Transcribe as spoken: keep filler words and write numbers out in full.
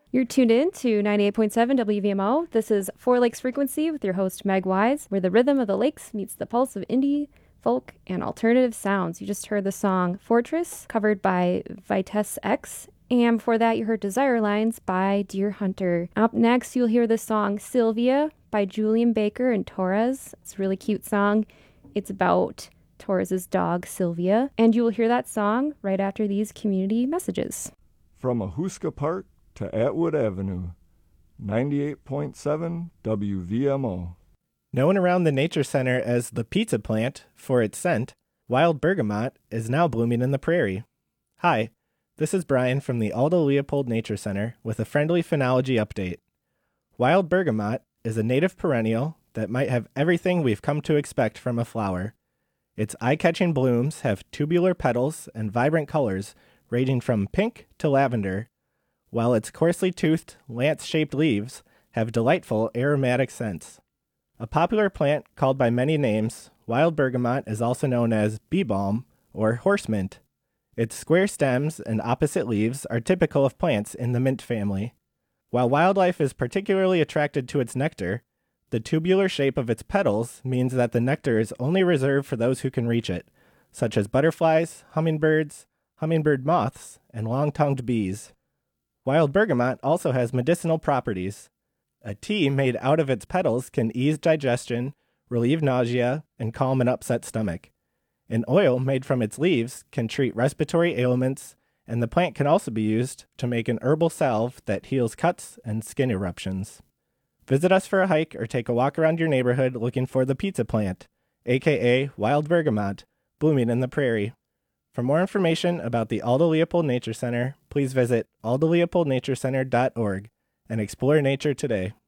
You're tuned in to ninety-eight point seven W V M O. This is Four Lakes Frequency with your host Meg Wise, where the rhythm of the lakes meets the pulse of indie, folk, and alternative sounds. You just heard the song Fortress, covered by Vitesse X, and before that you heard Desire Lines by Deer Hunter. Up next you'll hear the song Sylvia by Julian Baker and Torres. It's a really cute song. It's about Torres's dog Sylvia, and you will hear that song right after these community messages. From Ahuska Park to Atwood Avenue, ninety-eight point seven W V M O. Known around the Nature Center as the Pizza Plant for its scent, wild bergamot is now blooming in the prairie. Hi, this is Brian from the Aldo Leopold Nature Center with a friendly phenology update. Wild bergamot is a native perennial that might have everything we've come to expect from a flower. Its eye-catching blooms have tubular petals and vibrant colors ranging from pink to lavender, while its coarsely toothed, lance-shaped leaves have delightful aromatic scents. A popular plant called by many names, wild bergamot is also known as bee balm or horse mint. Its square stems and opposite leaves are typical of plants in the mint family. While wildlife is particularly attracted to its nectar, the tubular shape of its petals means that the nectar is only reserved for those who can reach it, such as butterflies, hummingbirds, hummingbird moths, and long-tongued bees. Wild bergamot also has medicinal properties. A tea made out of its petals can ease digestion, relieve nausea, and calm an upset stomach. An oil made from its leaves can treat respiratory ailments, and the plant can also be used to make an herbal salve that heals cuts and skin eruptions. Visit us for a hike or take a walk around your neighborhood looking for the pizza plant, aka wild bergamot, blooming in the prairie. For more information about the Aldo Leopold Nature Center, please visit aldo leopold nature center dot org and explore nature today.